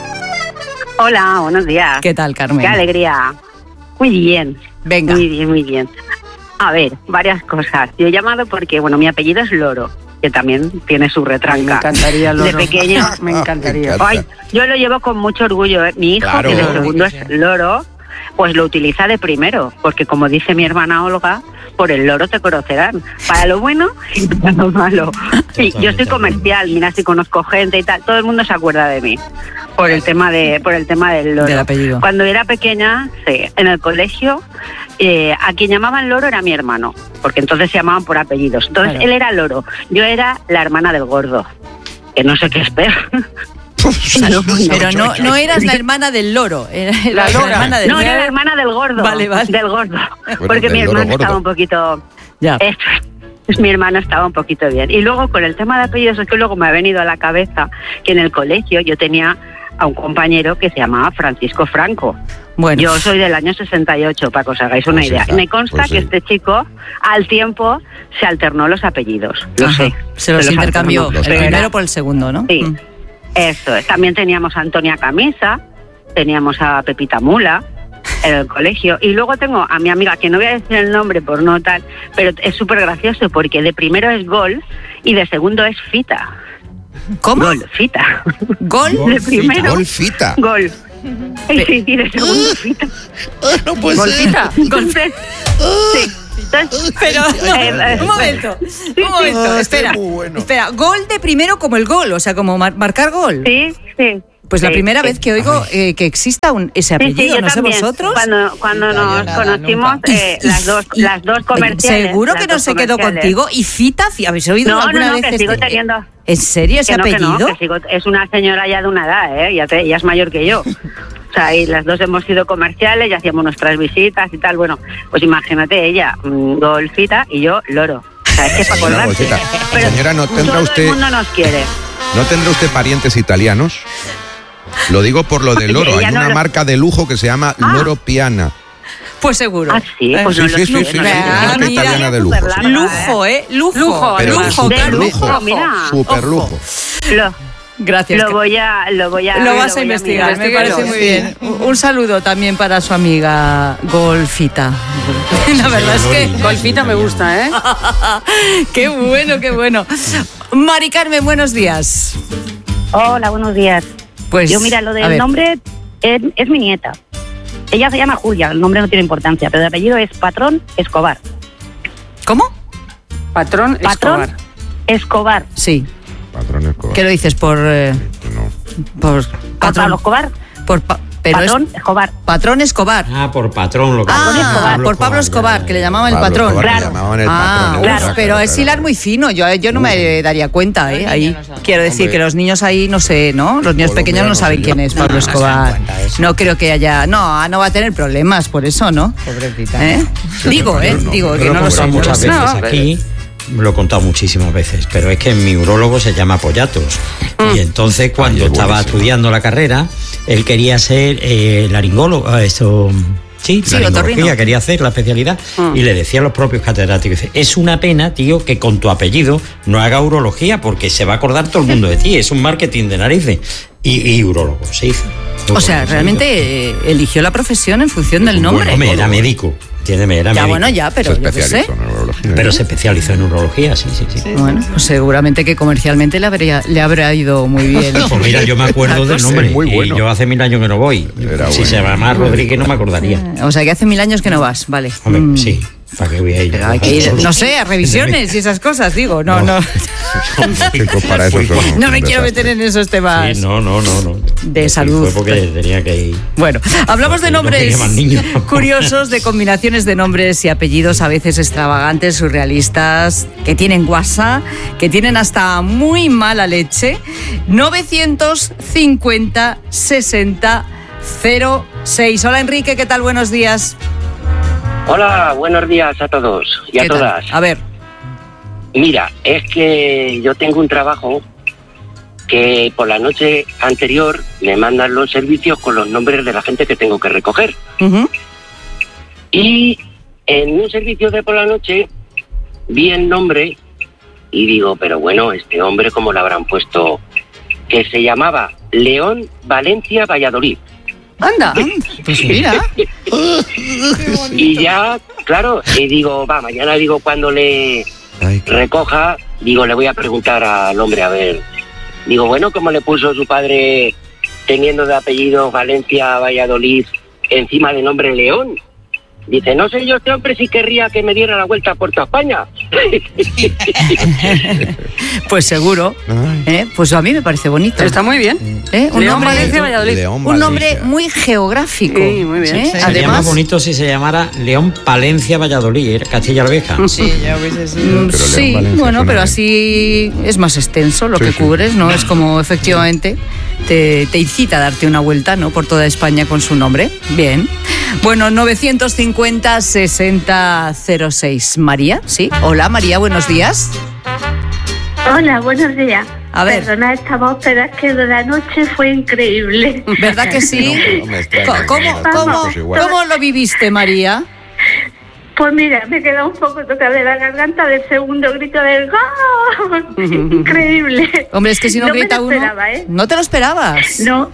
Hola, buenos días. ¿Qué tal, Carmen? Qué alegría. Muy bien. Venga. Muy bien, muy bien. A ver, varias cosas. Yo he llamado porque, bueno, mi apellido es Loro, que también tiene su retranca. Ay, me encantaría Loro. De pequeño. Me encantaría. Me Ay, yo lo llevo con mucho orgullo. ¿eh? Mi hijo, claro. que de segundo es Loro, pues lo utiliza de primero, porque como dice mi hermana Olga, por el loro te conocerán, para lo bueno y para lo malo. Sí, yo soy comercial, mira, si conozco gente y tal, todo el mundo se acuerda de mí por el tema de por el tema del loro. Del apellido. Cuando era pequeña, sí, en el colegio, eh, a quien llamaban Loro era mi hermano, porque entonces se llamaban por apellidos. Entonces claro. Él era Loro, yo era la hermana del gordo, que no sé qué es peor. No, pero no, no eras la hermana del loro, era la, la hermana del no, era la hermana del gordo. Vale, vale. Del gordo. Bueno, porque del mi hermano gordo. estaba un poquito. Ya. Eh, mi hermano estaba un poquito bien. Y luego con el tema de apellidos, es que luego me ha venido a la cabeza que en el colegio yo tenía a un compañero que se llamaba Francisco Franco. Bueno. Yo soy del año sesenta y ocho, para que os hagáis una pues idea. está, Me consta pues que sí. este chico, al tiempo, se alternó los apellidos. Lo Ajá. sé. Se los, se los intercambió, alternó. el primero por el segundo, ¿no? Sí. Mm. Eso es. También teníamos a Antonia Camisa, teníamos a Pepita Mula, en el colegio. Y luego tengo a mi amiga, que no voy a decir el nombre por no tal, pero es súper gracioso porque de primero es Gol y de segundo es Fita. ¿Cómo? Gol, Fita. ¿Gol? De primero. Gol, Fita. Gol. Y, sí, y de segundo Fita. No puede Golfita. Entonces, sí. Entonces, Pero, no, eh, un momento, sí, un momento, sí. espera, espera, gol de primero como el gol, o sea, como mar- marcar gol. Sí, sí. Pues la Sí, primera sí. vez que oigo eh, que exista un, ese Sí, sí, apellido, yo no sé también. vosotros. Cuando, cuando nos nada, conocimos, nunca. eh, Y- las dos, y- las dos comerciales. Seguro las que no dos se quedó comerciales. contigo. Y Fita, ¿habéis oído No, alguna no, no, vez que sigo este- teniendo. ¿En serio ese Que no, que apellido? no, que sigo- es una señora ya de una edad, ¿eh? Ya, te- ya es mayor que yo. O sea, y las dos hemos sido comerciales, ya hacíamos nuestras visitas y tal. Bueno, pues imagínate, ella, mm, Golfita y yo, Loro. O sea, es que para Una acordarse. bolsita. Pero Señora, ¿no tendrá todo usted- el mundo nos quiere. ¿No tendrá usted parientes italianos? Lo digo por lo del loro. Ella Hay no una lo- marca de lujo que se llama Loro Piana. Pues seguro. Ah, sí, pues Sí, no sí, lo sí, sé, sí, no sí, lo sí, sé. una marca Mira, italiana de lujo. súper larga, Lujo, ¿eh? Lujo. Lujo, Pero lujo, de super Carlos. lujo. mira. Super lujo. Lo, Gracias. lo voy a, lo voy a. Lo vas a voy investigar, me mirar. parece muy bien. Un un saludo también para su amiga Golfita. La verdad es que Golfita me gusta, ¿eh? qué bueno, qué bueno. Mari Carmen, buenos días. Hola, buenos días. Pues, Yo, mira, lo a del ver. nombre es, es mi nieta. Ella se llama Julia, el nombre no tiene importancia, pero el apellido es Patrón Escobar. ¿Cómo? Patrón Patrón Escobar. Escobar. Sí. Patrón Escobar. ¿Qué lo dices? Por. eh, por Por Pablo Escobar. Por pa- pero Patrón es, Escobar. Patrón Escobar. Ah, por patrón lo que Ah, por Pablo Escobar, que le llamaban el Pablo patrón. Escobar, que le llamaban el Ah, patrón, uf, claro, pero claro, es claro. hilar muy fino. Yo, yo no me daría cuenta, ¿eh? Ahí. Quiero decir Hombre. que los niños ahí, no sé, ¿no? Los niños Colombia, pequeños no no saben sé quién yo. es Pablo No, no se dan Escobar. cuenta de eso. No creo que haya. No, no va a tener problemas por eso, ¿no? Pobrecita. ¿Eh? Digo, ¿eh? Digo, que Yo no lo lo he sé. contado no lo muchas sé. veces No, aquí, lo he contado muchísimas veces, pero es que mi urólogo se llama Pollatos. Y entonces cuando Ay, es estaba buenísimo. estudiando la carrera, él quería ser eh, laringólogo, eh, esto... Sí, Sí, laringología, otorrino. quería hacer la especialidad y le decía a los propios catedráticos, dice, es una pena, tío, que con tu apellido no haga urología porque se va a acordar todo el mundo de ti, es un marketing de narices. Y, y urólogo, se hizo. O sea, realmente eh, eligió la profesión en función del nombre. Bueno, hombre, era médico, entiéndeme, era Ya, médico. bueno, ya, pero Se yo qué sé. especializó en neurología. Pero se especializó en urología, sí, sí, sí. Bueno, pues seguramente que comercialmente le habría, le habrá ido muy bien. Pues mira, yo me acuerdo del nombre. Es muy bueno. Y yo hace mil años que no voy. Era si bueno. se llama Rodríguez no me acordaría. O sea, que hace mil años que no vas, vale. Hombre, Mm. sí. ¿Para qué voy a ir? Pero hay que ir, no sé, a revisiones y esas cosas, digo. No, no. Chicos, para eso son No un me quiero desastre. meter en esos temas Sí, no, no, no, no. de Sí, salud. Fue porque tenía que ir. Bueno, hablamos de Porque no nombres quería más niños. curiosos, de combinaciones de nombres y apellidos a veces extravagantes, surrealistas, que tienen guasa, que tienen hasta muy mala leche. novecientos cincuenta sesenta cero seis. Hola Enrique, ¿qué tal? Buenos días. Hola, buenos días a todos y a ¿Qué tal? todas. A ver, Mira, es que yo tengo un trabajo que por la noche anterior me mandan los servicios con los nombres de la gente que tengo que recoger. ujú, Y en un servicio de por la noche vi el nombre y digo, pero bueno, este hombre, ¿cómo le habrán puesto? Que se llamaba León Valencia Valladolid. anda, pues mira. Y ya, claro, y digo, va, mañana digo cuando le recoja, digo, le voy a preguntar al hombre, a ver. Digo, bueno, ¿cómo le puso su padre teniendo de apellido Valencia Valladolid encima del nombre León? Dice, no sé yo, este hombre sí querría que me diera la vuelta por toda España. Pues seguro. ¿eh? Pues a mí me parece bonito. Está muy bien. ¿Eh? Un León, nombre, Valencia, Valladolid. León, un nombre Valencia. muy geográfico. Sí, muy bien. ¿eh? Sí. Sería Además, más bonito si se llamara León Palencia Valladolid, ¿eh? Castilla la Vieja. Sí, ya hubiese sido. Pero Sí, León Valencia bueno, suena pero bien. así es más extenso lo Sí, que sí. cubres, ¿no? Es como efectivamente te, te incita a darte una vuelta, ¿no? Por toda España con su nombre. Bien. Bueno, novecientos cincuenta sesenta cero seis. María, ¿sí? Hola, María, buenos días. Hola, buenos días. A ver. Perdona esta voz, pero es que de la noche fue increíble. ¿Verdad que sí? No me extraña Co- que ¿Cómo, me digas cómo, cosas igual. cómo lo viviste, María? Pues mira, me quedó un poco tocada de la garganta del segundo grito del ¡gol! Increíble. Hombre, es que si no, me grita lo uno. esperaba, ¿eh? ¿No te lo esperabas? No,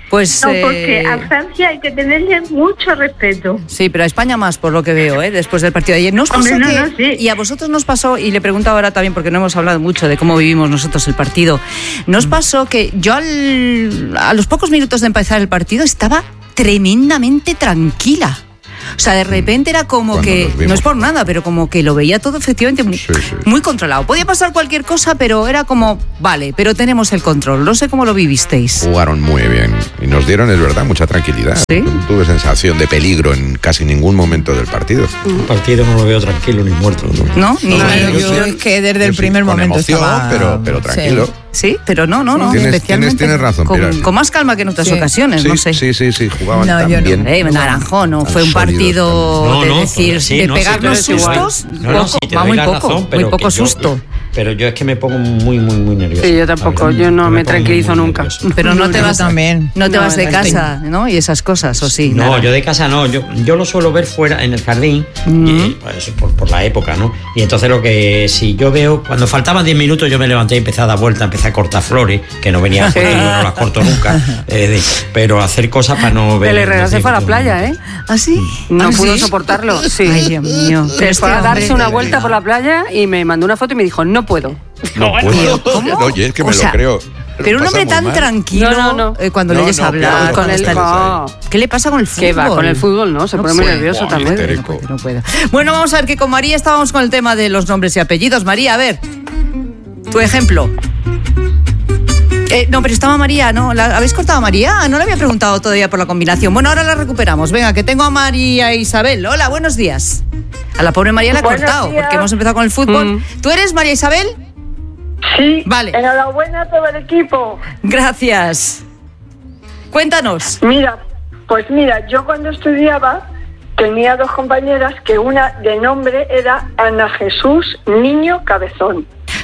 Pues, No, porque eh, a Francia hay que tenerle mucho respeto. Sí, pero a España más, por lo que veo, ¿eh? Después del partido de ayer. ¿Nos pasó Hombre, no, que- no, sí. Y a vosotros nos pasó, y le pregunto ahora también, porque no hemos hablado mucho de cómo vivimos nosotros el partido, ¿nos pasó que yo al- a los pocos minutos de empezar el partido estaba tremendamente tranquila? O sea, de repente era como Cuando que, nos vimos. no es por nada, pero como que lo veía todo efectivamente muy, muy controlado. Podía pasar cualquier cosa, pero era como, vale, pero tenemos el control. No sé cómo lo vivisteis. Jugaron muy bien y nos dieron, es verdad, mucha tranquilidad. ¿Sí? No tuve sensación de peligro en casi ningún momento del partido. Un partido no lo veo tranquilo ni muerto. ¿No? Ni No, ni- yo Yo sí. es que desde el Yo sí, primer con momento emoción, estaba... pero, pero tranquilo. Sí. Sí, pero no, no, no. Tienes- especialmente tienes- tienes razón, con, Pilar. con más calma que en otras Sí. ocasiones, Sí, no sé. sí, sí, sí, jugaban No, tan yo no. bien. Eh, naranjón, no Tan fue un sólidos, partido No, de no, decir, sí, de no, sí, pegarnos pero es igual. sustos, No, no, poco, sí, te va doy muy la poco, razón, pero muy poco que yo- susto. Pero yo es que me pongo muy, muy, muy nervioso. Sí, yo tampoco, yo no me tranquilizo nunca. Pero no te Yo vas también. no te No, vas de no, casa, ¿no? Y esas cosas, ¿o sí? No, Nada. yo de casa no, yo, yo lo suelo ver fuera en el jardín, y, pues, por, por la época, ¿no? Y entonces lo que si yo veo, cuando faltaban diez minutos yo me levanté y empecé a dar vuelta, empecé a cortar flores, que no venía contigo, no las corto nunca, eh, de- pero hacer cosas para no ver. El Herrera los se fue a la diez minutos. playa, ¿eh? ¿Ah, sí? No ¿Ah, pudo sí? soportarlo, sí. Ay, Dios mío. Se Pero fue este a darse hombre- una vuelta por la playa y me mandó una foto y me dijo, no puedo. No puedo. Oye, es que O me sea, lo creo. Lo Pero un pasa hombre muy tan mal. tranquilo No, no, no. eh, cuando No, le oyes no, hablar. claro, cuando con está- el- no. ¿Qué le pasa con el fútbol? ¿Qué va? Con el fútbol, ¿no? Se pone muy puede, nervioso no también. puede, no puede, no puede. Bueno, vamos a ver que con María estábamos con el tema de los nombres y apellidos. María, a ver, tu ejemplo. Eh, no, pero estaba María, ¿no? ¿La, ¿Habéis cortado a María? No le había preguntado todavía por la combinación. Bueno, ahora la recuperamos. Venga, que tengo a María Isabel. Hola, buenos días. A la pobre María la he Buenos cortado, días. porque hemos empezado con el fútbol. Mm. ¿Tú eres María Isabel? Sí, Vale. enhorabuena a todo el equipo. Gracias. Cuéntanos. Mira, pues mira, yo cuando estudiaba tenía dos compañeras que una de nombre era Ana Jesús Niño Cabezón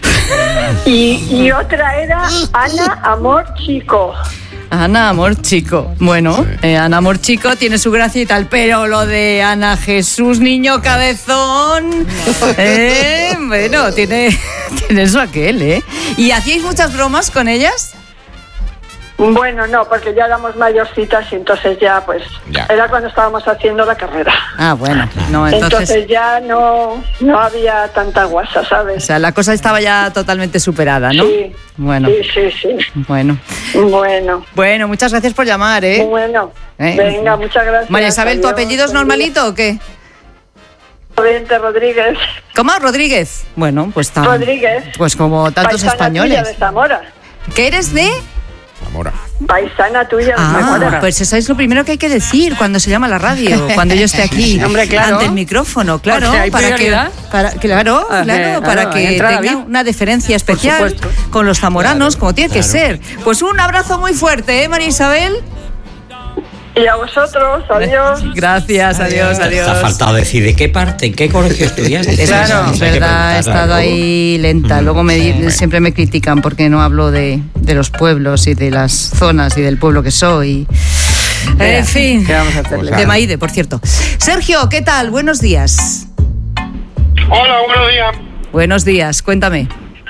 y, y otra era Ana Amor Chico. Ana Amor Chico. Bueno, eh, Ana Amor Chico tiene su gracia y tal, pero lo de Ana Jesús Niño Cabezón, eh, bueno, tiene, tiene eso aquel, ¿eh? ¿Y hacíais muchas bromas con ellas? Bueno, no, porque ya éramos mayorcitas y entonces ya, pues, Ya. era cuando estábamos haciendo la carrera. Ah, bueno, no, Entonces, entonces... ya no, no había tanta guasa, O ¿sabes? sea, la cosa estaba ya totalmente superada, ¿no? Sí. Bueno, Sí, sí, sí. bueno. Bueno, Bueno, muchas gracias por llamar, ¿eh? bueno. ¿Eh? Venga, muchas gracias. María Isabel, ¿tu Adiós. apellido es normalito o qué? Rodríguez Rodríguez. ¿Cómo? ¿Rodríguez? Bueno, pues tan... Rodríguez. Pues como tantos Paisana españoles. tuya de Zamora. ¿Qué eres de...? Zamora. Paisana tuya de Ah, Zamora. pues eso es lo primero que hay que decir cuando se llama la radio, cuando yo esté aquí Hombre, claro. ante el micrófono, claro, Porque hay para que, prioridad. para, claro, Ah, claro, eh, para claro, que entrada tenga bien. una deferencia especial supuesto. con los zamoranos, como tiene que ser. Pues un abrazo muy fuerte, ¿eh, María Isabel? Y a vosotros, adiós. Gracias, adiós, Te ha adiós. faltado decir de qué parte, en qué colegio estudiaste. Claro, Eso hay que verdad, he preguntarle estado luego. ahí lenta. Mm, Luego me di- bueno. siempre me critican porque no hablo de, de los pueblos y de las zonas y del pueblo que soy. En fin, ¿Qué vamos a hacerle? de Maide, por cierto. Sergio, ¿qué tal? Buenos días. Hola, buenos días. Buenos días, cuéntame.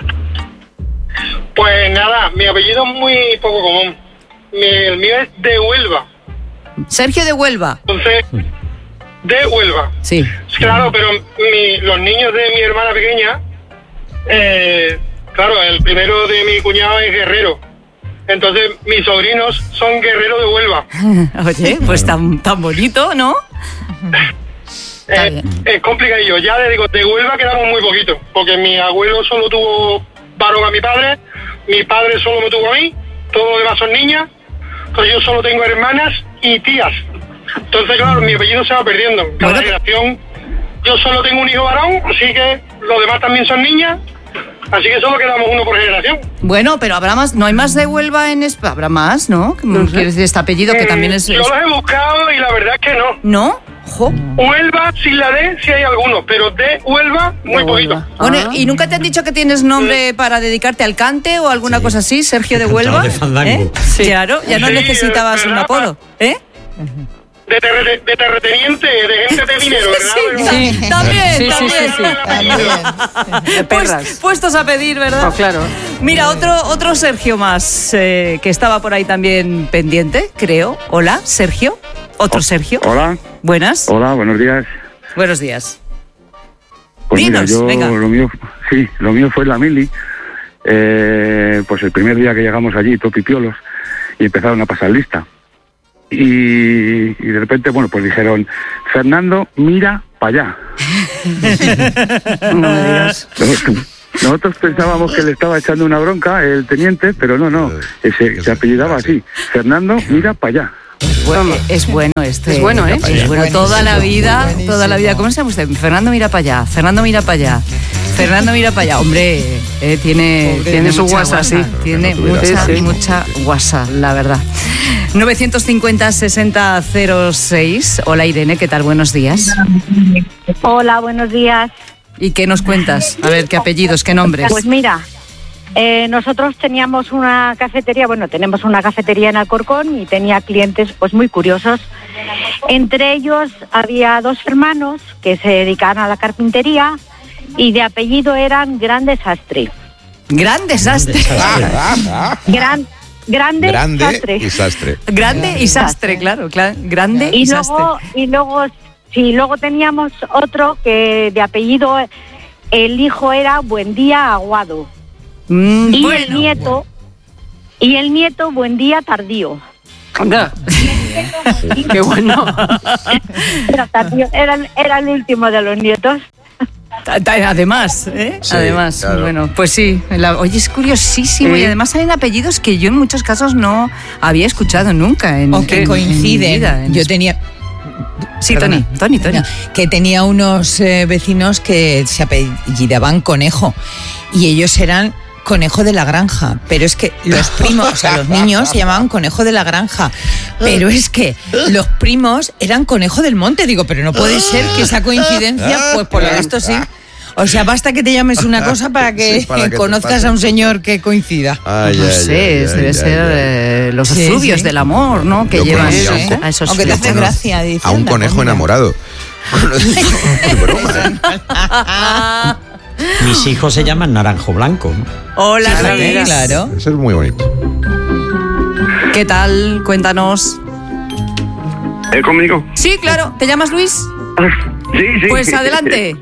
Pues nada, mi apellido es muy poco común. Mi- el mío es de Huelva. Sergio de Huelva. Entonces, de Huelva. Sí. Claro, pero mi- los niños de mi hermana pequeña, eh, claro, el primero de mi cuñado es guerrero. Entonces, mis sobrinos son guerreros de Huelva. Oye, pues tan, tan bonito, ¿no? Está Eh, bien. es complicadillo. Ya le digo, de Huelva quedamos muy poquito, porque mi abuelo solo tuvo varón a mi padre, mi padre solo me tuvo a mí, todos los demás son niñas, entonces yo solo tengo hermanas y tías. Entonces, claro, mi apellido se va perdiendo. Cada Bueno, generación, yo solo tengo un hijo varón, así que los demás también son niñas, así que solo quedamos uno por generación. Bueno, pero habrá más, no hay más de Huelva en España. Habrá más, ¿no? Quiero decir, este apellido que Eh, también es. Yo es- los he buscado y la verdad es que no. ¿No? Jo. Huelva, sin la D, sí hay algunos, pero de Huelva, muy poquito. Bueno, Ah. ¿y nunca te han dicho que tienes nombre para dedicarte al cante o alguna cosa así, Sergio de Huelva? de fandango. ¿Eh? Claro, ya no Sí, necesitabas es un verdad. apodo, ¿eh? de, terre, de terrateniente, de gente de dinero, ¿verdad? Sí, sí. También, Sí, sí, también. sí, sí. De Pues, perras. puestos a pedir, ¿verdad? Oh, claro. Mira, otro, otro Sergio más, eh, que estaba por ahí también pendiente, creo. Hola, Sergio. Otro Sergio. Hola. Buenas. Hola, buenos días. Buenos días. Pues Dinos, mira, yo venga. lo mío, sí, lo mío fue en la mili. Eh, pues el primer día que llegamos allí, topipiolos, y empezaron a pasar lista. Y, y de repente, bueno, pues dijeron, Fernando, mira para allá. No me digas. Nosotros pensábamos que le estaba echando una bronca el teniente, pero no, no, ese, se apellidaba así. Fernando, mira para allá. Bueno, es bueno este. Es bueno, ¿eh? Es bueno toda la vida, toda la vida. ¿Cómo se llama usted? Fernando mira para allá, Fernando mira para allá. Fernando mira para allá. Hombre, eh, tiene, Pobre, tiene su mucha WhatsApp, guasa. sí. Tiene no tuviera mucha, Sí, sí. mucha WhatsApp, la verdad. novecientos cincuenta, sesenta, cero seis. Hola Irene, ¿qué tal? Buenos días. Hola, buenos días. ¿Y qué nos cuentas? A ver, ¿qué apellidos, qué nombres? Pues mira, eh, nosotros teníamos una cafetería, bueno, tenemos una cafetería en Alcorcón y tenía clientes pues muy curiosos. Entre ellos había dos hermanos que se dedicaban a la carpintería y de apellido eran Gran Desastre. Gran desastre. Gran, grande, Grande Sastre. y sastre. Grande y sastre, claro, claro. Grande y, Y sastre. luego, y luego, sí, luego teníamos otro que de apellido, el hijo era Buendía Aguado. Mm, Y bueno. el nieto, y el nieto Buendía Tardío. Anda. Qué bueno. Era, tardío, era, era el último de los nietos. Ta- ta- Además, ¿eh? Sí, además, claro. bueno, pues sí. La- oye, es curiosísimo Sí. y además salen apellidos que yo en muchos casos no había escuchado nunca. En, O que en- en mi coinciden. vida, en Yo es- tenía. Sí, Perdona. Tony, Tony, Tony. No, que tenía unos eh, vecinos que se apellidaban Conejo y ellos eran Conejo de la Granja, pero es que los primos, o sea, los niños se llamaban Conejo de la Granja, pero es que los primos eran Conejo del Monte. Digo, pero no puede ser que esa coincidencia, pues por lo visto sí. O sea, basta que te llames una cosa para que, Sí, para que te conozcas pase. a un señor que coincida. Ay, no ay, sé, ay, ay, debe ay, ser ay. eh, los Sí, efluvios sí. del amor, ¿no? Que Yo llevan conocí a un co- a esos Aunque te flecos. hace gracia, dice. A un anda, conejo pues mira. enamorado. Es broma, ¿eh? Mis hijos se llaman Naranjo Blanco. ¿no? Hola, Sí, Luis. claro. Eso es muy bonito. ¿Qué tal? Cuéntanos. ¿Eh, conmigo? Sí, claro. ¿Te llamas Luis? Sí, sí. Pues adelante.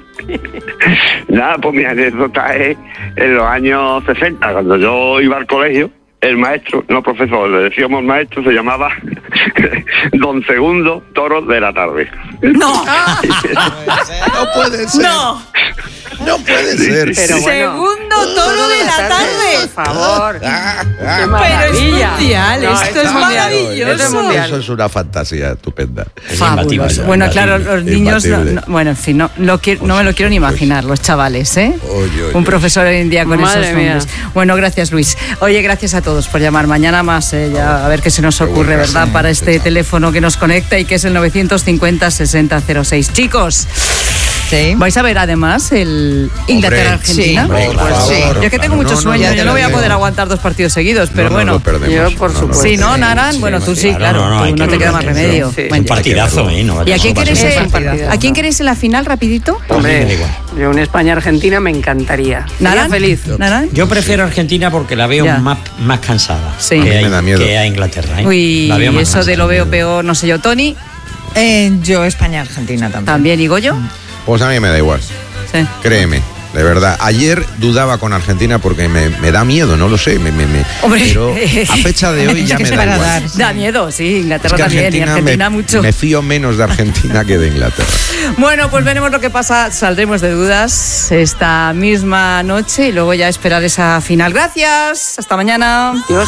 Nada, pues mi anécdota es en los años sesenta, cuando yo iba al colegio, el maestro, no profesor, le decíamos maestro, se llamaba Don Segundo Toro de la Tarde. No. No puede ser. No. No puede ser. Pero bueno. Segundo toro de la tarde. Por favor. Ah, Qué ah. Pero es maravilla. mundial, No, esto es mundial. maravilloso. Esto es mundial. Eso es una fantasía estupenda. Es Fabuloso. imbatible. Bueno, claro, los niños, no, Imbatible. no- bueno, en fin, no, lo quiero- no me lo quiero ni imaginar, los chavales, ¿eh? Oye, oye. Un profesor hoy en día con Madre esos mía. nombres. Bueno, gracias Luis. Oye, gracias a todos por llamar. Mañana más, eh, ya a ver qué se nos ocurre, Seguro, ¿verdad? sí, Para este sí. teléfono que nos conecta y que es el novecientos cincuenta, sesenta, cero seis. Chicos, Sí. ¿vais a ver además el Inglaterra-Argentina? Hombre, Por por favor. favor. Yo es que tengo No, mucho no, sueño, no, yo no voy a no, poder no. aguantar dos partidos seguidos, pero No, no bueno. lo perdemos. Yo, por No, no lo supuesto. Sí, ¿no, perdemos. Naran? Sí, Bueno, tú sí, claro, claro, no, no, tú hay no que te queda verlo, más remedio. sí. Bueno, Un partidazo, ¿eh? No ¿Y a quién vayas queréis pasar. en, partidazo. ¿a quién queréis en la final, rapidito? A mí me da Hombre, igual. yo una España-Argentina me encantaría. Sería ¿Naran? feliz. ¿Naran? Yo prefiero Argentina porque la veo Ya. más, más cansada Sí. que, A mí me a, da miedo. que a Inglaterra. ¿eh? Uy, La veo más eso de cansada. lo veo peor, no sé yo. Tony, Eh, yo, España-Argentina también. también. ¿Y Goyo? Pues a mí me da igual. Sí. Créeme, de verdad. Ayer dudaba con Argentina porque me, me da miedo, no lo sé. Me, me, me- Hombre. pero a fecha de hoy ya Que me se da van a igual. dar. Da miedo, sí, Es Inglaterra que también, y Argentina Argentina me, mucho. me fío menos de Argentina que de Inglaterra. Bueno, pues veremos lo que pasa, saldremos de dudas esta misma noche y luego ya esperar esa final. Gracias, hasta mañana. Dios.